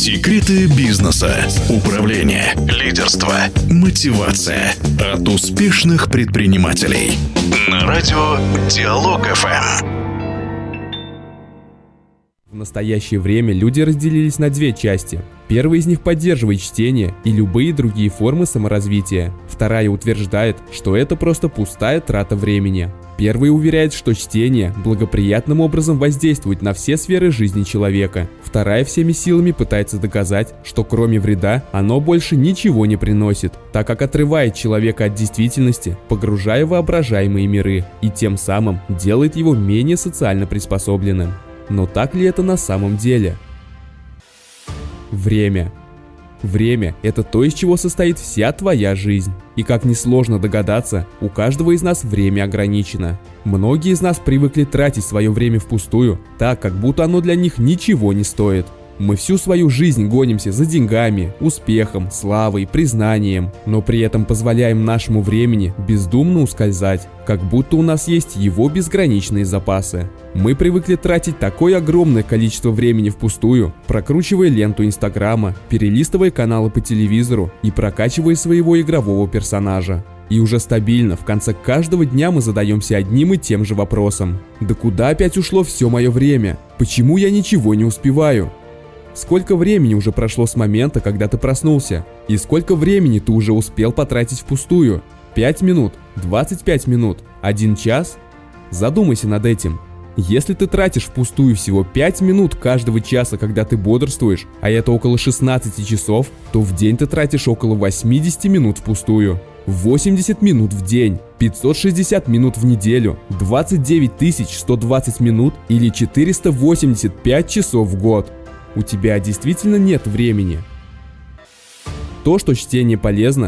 Секреты бизнеса, управления, лидерства, мотивация от успешных предпринимателей. На радио Диалог ФМ. В настоящее время люди разделились на две части. Первая из них поддерживает чтение и любые другие формы саморазвития. Вторая утверждает, что это просто пустая трата времени. Первая уверяет, что чтение благоприятным образом воздействует на все сферы жизни человека. Вторая всеми силами пытается доказать, что кроме вреда оно больше ничего не приносит, так как отрывает человека от действительности, погружая в воображаемые миры, и тем самым делает его менее социально приспособленным. Но так ли это на самом деле? Время. Время – это то, из чего состоит вся твоя жизнь. И как несложно догадаться, у каждого из нас время ограничено. Многие из нас привыкли тратить свое время впустую, так как будто оно для них ничего не стоит. Мы всю свою жизнь гонимся за деньгами, успехом, славой, признанием, но при этом позволяем нашему времени бездумно ускользать, как будто у нас есть его безграничные запасы. Мы привыкли тратить такое огромное количество времени впустую, прокручивая ленту Инстаграма, перелистывая каналы по телевизору и прокачивая своего игрового персонажа. И уже стабильно в конце каждого дня мы задаемся одним и тем же вопросом: да куда опять ушло все мое время? Почему я ничего не успеваю? Сколько времени уже прошло с момента, когда ты проснулся? И сколько времени ты уже успел потратить впустую? 5 минут? 25 минут? 1 час? Задумайся над этим. Если ты тратишь впустую всего 5 минут каждого часа, когда ты бодрствуешь, а это около 16 часов, то в день ты тратишь около 80 минут впустую. 80 минут в день, 560 минут в неделю, 29 120 минут или 485 часов в год. У тебя действительно нет времени. То, что чтение полезно,